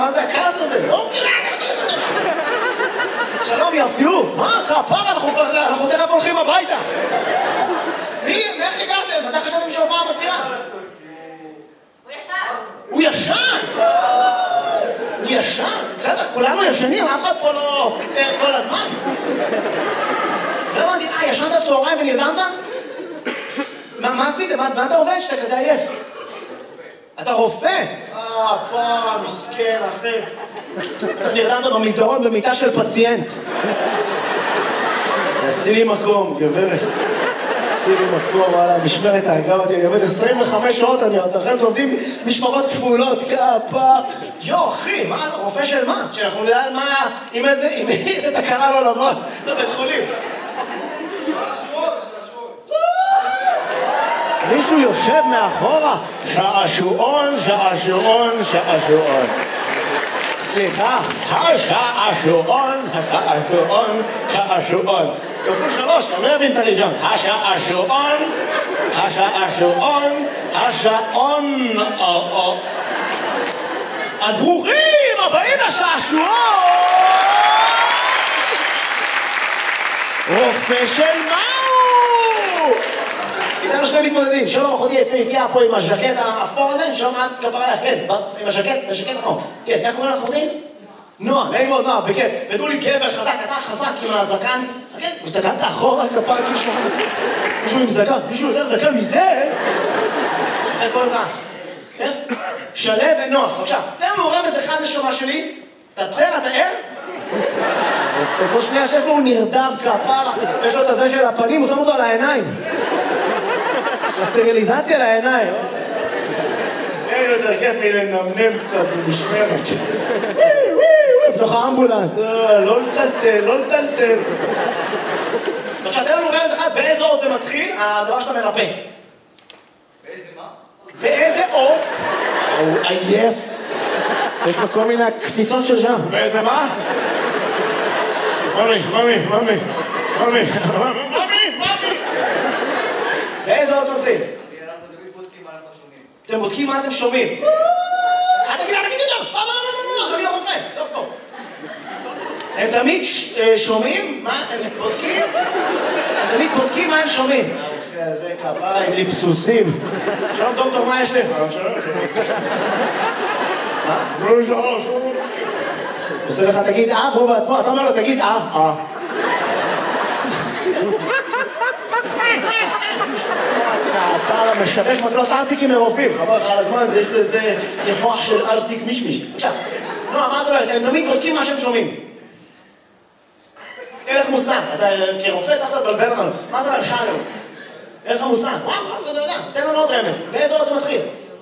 מה זה הכעס הזה? לא מבינה את השם. שלום יפיוף, מה? כפרה, אנחנו תכף הולכים הביתה. מי? איך הגעתם? מתי חשבתם שהופעה מתחילה? הוא ישן. הוא ישן? הוא ישן? בסדר, כולנו ישנים, אף אחד פה לא כל הזמן. לא הבנתי, ישנת צהריים ונרדמת? מה עשית? מה אתה עובד שאתה כזה עייף? אתה רופא? פרה, מסכן, אחי. אתה נרדמת במסדרון במיטה של פציינט. עשי לי מקום, גברת. עשי לי מקום, וואלה, משמרת ההגה אותי, אני עובד 25 שעות, אני עוד לכם עובדים משמרות כפולות, כפה. אחי, מה, אתה רופא של מה? שאנחנו נדע על מה, עם איזה תקרה לא לבוא לבית חולים. מישהו יושב מאחורה, שעשועון, שעשועון, שעשועון. סליחה, השעשועון, השעשועון, שעשועון. כפול 3, אני לא אבין את הראשון. השעשועון, השעשועון, השעון. אז ברוכים הבאים לשעשועון! רופא של מהו? איתנו שני מתמודדים, שלום אחותי יפהפייה פה עם הז'קט האפור הזה, שלום את כפרה לך, כן, עם הז'קט האפור. כן, איך קוראים לך אחותי? נועה, נעים מאוד נועה, בכיף. ודעו לי גבר חזק, אתה חזק עם הזקן. כן, הסתכלת אחורה כפרה כאילו שלך. מישהו עם זקן, מישהו יותר זקן מזה? איך קוראים לך? כן? שלו ונועה, בבקשה. תן לנו רמז אחד נשמה שלי. אתה בסדר, אתה ער? כל שנייה שיש לו הוא נרדם כפרה, יש לו את הזה של הפנים, הוא שם אותו על העיניים. הסטריליזציה לעיניים. אין יותר כיף מלנמנם קצת במשמרת. בתוך האמבולנס, לא לטלטל, לא לטלטל. עכשיו, תן לנו רמז אחד, באיזה אות זה מתחיל, הדבר שאתה מרפא. באיזה מה? באיזה אות? הוא עייף. יש לו כל מיני קפיצות של שם. באיזה מה? ממי. באיזה אות מתחיל? אנחנו תמיד בודקים מה אנחנו שומעים. אתם בודקים מה אתם שומעים. תגיד יותר. לא, אדוני הרופא. דוקטור. הם תמיד שומעים מה הם בודקים? הם תמיד בודקים מה הם שומעים. הרופא הזה כפרה עם ליפסוסים. שלום דוקטור, מה יש לך? שלום. שלום. עושה לך תגיד והוא בעצמו, אתה אומר לו תגיד הפער המשווק מקלות ארטיקים מרופאים. חבר לך על הזמן, יש לזה מוח של ארטיק מישמיש. בבקשה. נועה, מה את אומרת? הם תמיד בודקים מה שהם שומעים. אין לך מושג. אתה כרופא צריך לבלבל אותנו. מה אתה אומר? שאלנו. אין לך מושג. וואו, אף אחד לא יודע. תן לנו עוד רמז. באיזה אות זה מתחיל?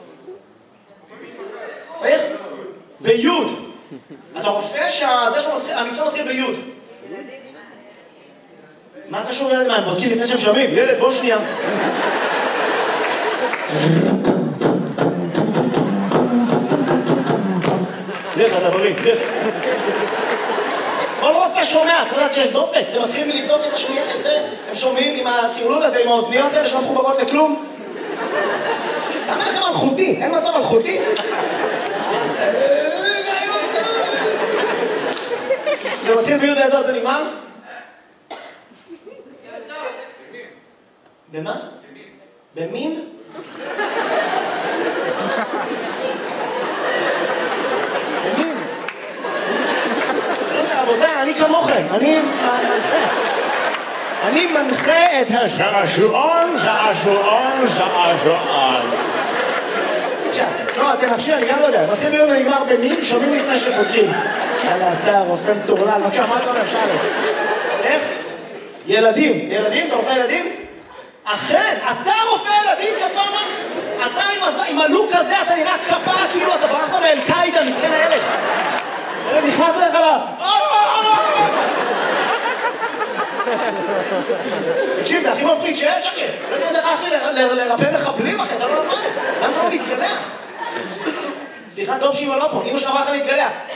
איך? ביוד. אתה רופא שהמקצוע מתחיל ביוד. מה קשור ילד? מה, הם בודקים לפני שהם שומעים? ילד, בוא שנייה. לך, אתה בריא, לך. כל רופא שומע, צריך לדעת שיש דופק. זה מתחיל מלבדוק את השמיעה, את זה. הם שומעים עם הטרלול הזה, עם האוזניות האלה שלא מחוברות לכלום. למה לכם מלכותי? אין מצב מלכותי? זה מתחיל ביוד באיזה עוד זה נגמר? במה? במין? במין? רבותיי, אני כמוכם, אני מנחה את השעשועון. לא, תנחשי, אני גם לא יודע. מתחיל ביום ונגמר במין, שומעים לפני שפותחים. יאללה, אתה רופא מטורלל, בבקשה, מה אתה אומר? שאלה. איך? ילדים. ילדים? אתה רופא ילדים? אכן, אתה רופא ילדים כפרה? אתה עם הלוק הזה, אתה נראה כפרה כאילו אתה ברחת מאל-קאידה, מסכן הילד. הילד נכנס אליך לה. תקשיב, זה הכי מפחיד שיש, אחי. לא יודע איך אחי לרפא מחבלים, אחי, אתה לא למד. למה אתה לא מתגלח? סליחה, טוב שאמא לא פה, אמא שלך אמרה לך להתגלח.